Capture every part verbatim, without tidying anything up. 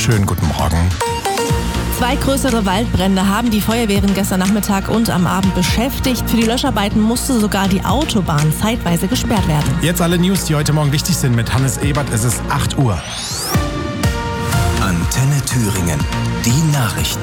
Schönen guten Morgen. Zwei größere Waldbrände haben die Feuerwehren gestern Nachmittag und am Abend beschäftigt. Für die Löscharbeiten musste sogar die Autobahn zeitweise gesperrt werden. Jetzt alle News, die heute Morgen wichtig sind. Mit Hannes Ebert. Es ist acht Uhr. Antenne Thüringen. Die Nachrichten.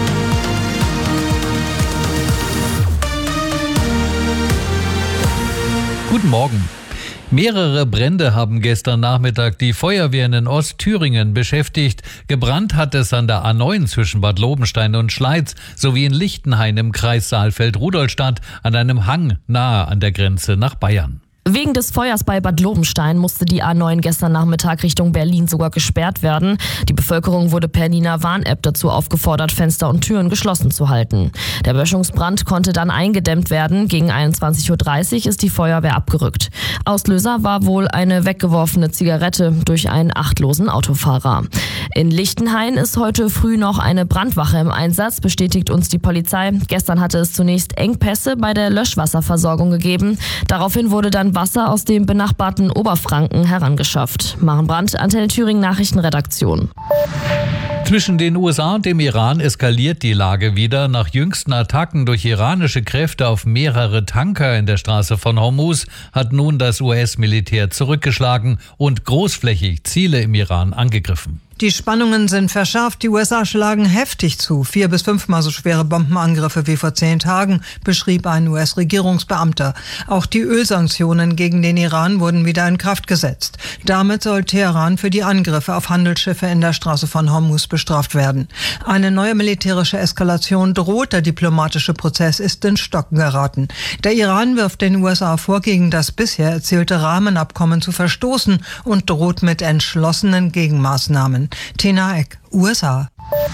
Guten Morgen. Mehrere Brände haben gestern Nachmittag die Feuerwehren in Ostthüringen beschäftigt. Gebrannt hat es an der A neun zwischen Bad Lobenstein und Schleiz sowie in Lichtenhain im Kreis Saalfeld-Rudolstadt an einem Hang nahe an der Grenze nach Bayern. Wegen des Feuers bei Bad Lobenstein musste die A neun gestern Nachmittag Richtung Berlin sogar gesperrt werden. Die Bevölkerung wurde per Nina Warn-App dazu aufgefordert, Fenster und Türen geschlossen zu halten. Der Böschungsbrand konnte dann eingedämmt werden. Gegen einundzwanzig Uhr dreißig ist die Feuerwehr abgerückt. Auslöser war wohl eine weggeworfene Zigarette durch einen achtlosen Autofahrer. In Lichtenhain ist heute früh noch eine Brandwache im Einsatz, bestätigt uns die Polizei. Gestern hatte es zunächst Engpässe bei der Löschwasserversorgung gegeben. Daraufhin wurde dann Wasser aus dem benachbarten Oberfranken herangeschafft. Maren Brandt, Antenne Thüringen Nachrichtenredaktion. Zwischen den U S A und dem Iran eskaliert die Lage wieder. Nach jüngsten Attacken durch iranische Kräfte auf mehrere Tanker in der Straße von Hormuz hat nun das U S-Militär zurückgeschlagen und großflächig Ziele im Iran angegriffen. Die Spannungen sind verschärft. Die U S A schlagen heftig zu. Vier bis fünfmal so schwere Bombenangriffe wie vor zehn Tagen, beschrieb ein U S-Regierungsbeamter. Auch die Ölsanktionen gegen den Iran wurden wieder in Kraft gesetzt. Damit soll Teheran für die Angriffe auf Handelsschiffe in der Straße von Hormuz bestraft werden. Eine neue militärische Eskalation droht. Der diplomatische Prozess ist ins Stocken geraten. Der Iran wirft den U S A vor, gegen das bisher erzielte Rahmenabkommen zu verstoßen und droht mit entschlossenen Gegenmaßnahmen. Tina Eck, U S A.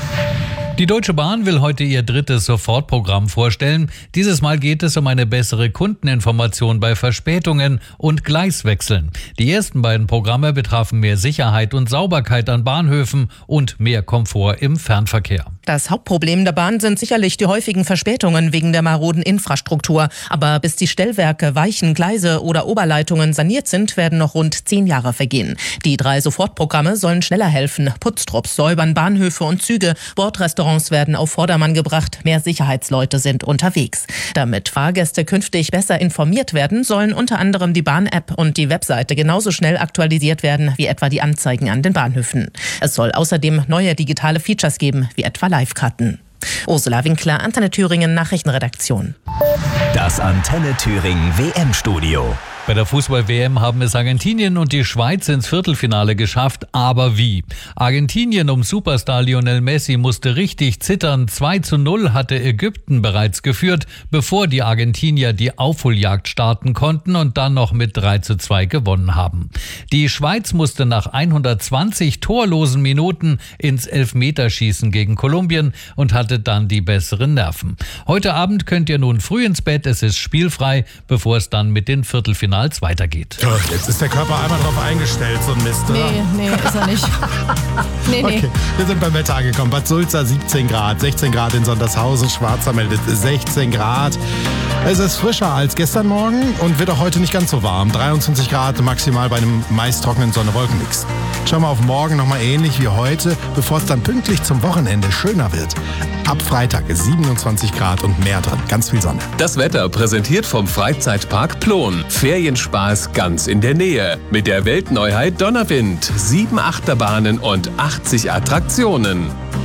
Die Deutsche Bahn will heute ihr drittes Sofortprogramm vorstellen. Dieses Mal geht es um eine bessere Kundeninformation bei Verspätungen und Gleiswechseln. Die ersten beiden Programme betrafen mehr Sicherheit und Sauberkeit an Bahnhöfen und mehr Komfort im Fernverkehr. Das Hauptproblem der Bahn sind sicherlich die häufigen Verspätungen wegen der maroden Infrastruktur. Aber bis die Stellwerke, Weichen, Gleise oder Oberleitungen saniert sind, werden noch rund zehn Jahre vergehen. Die drei Sofortprogramme sollen schneller helfen. Putztrupps säubern Bahnhöfe und Züge. Bordrestaurants werden auf Vordermann gebracht. Mehr Sicherheitsleute sind unterwegs. Damit Fahrgäste künftig besser informiert werden, sollen unter anderem die Bahn-App und die Webseite genauso schnell aktualisiert werden wie etwa die Anzeigen an den Bahnhöfen. Es soll außerdem neue digitale Features geben, wie etwa Live-Karten. Ursula Winkler, Antenne Thüringen Nachrichtenredaktion. Das Antenne Thüringen W M-Studio. Bei der Fußball-W M haben es Argentinien und die Schweiz ins Viertelfinale geschafft. Aber wie? Argentinien um Superstar Lionel Messi musste richtig zittern. zwei zu null hatte Ägypten bereits geführt, bevor die Argentinier die Aufholjagd starten konnten und dann noch mit drei zu zwei gewonnen haben. Die Schweiz musste nach hundertzwanzig torlosen Minuten ins Elfmeterschießen gegen Kolumbien und hatte dann die besseren Nerven. Heute Abend könnt ihr nun früh ins Bett. Es ist spielfrei, bevor es dann mit den Viertelfinalen weitergeht. Jetzt ist der Körper einmal drauf eingestellt, so ein Mist, oder? Nee, nee, ist er nicht. nee, nee. Okay, wir sind beim Wetter angekommen. Bad Sulza siebzehn Grad, sechzehn Grad in Sondershausen, Schwarzer meldet sechzehn Grad. Es ist frischer als gestern Morgen und wird auch heute nicht ganz so warm. dreiundzwanzig Grad maximal bei einem meist trockenen Sonne-Wolken-Mix. Schauen wir auf morgen nochmal ähnlich wie heute, bevor es dann pünktlich zum Wochenende schöner wird. Ab Freitag ist siebenundzwanzig Grad und mehr drin. Ganz viel Sonne. Das Wetter präsentiert vom Freizeitpark Plon. Ferienspaß ganz in der Nähe. Mit der Weltneuheit Donnerwind. Sieben Achterbahnen und achtzig Attraktionen.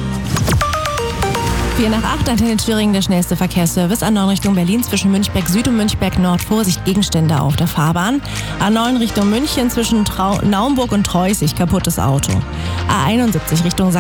vier nach acht, Antenne Thüringen, der schnellste Verkehrsservice. A neun Richtung Berlin zwischen Münchberg Süd und Münchberg Nord. Vorsicht, Gegenstände auf der Fahrbahn. A neun Richtung München zwischen Trau- Naumburg und Treusig, kaputtes Auto. A einundsiebzig Richtung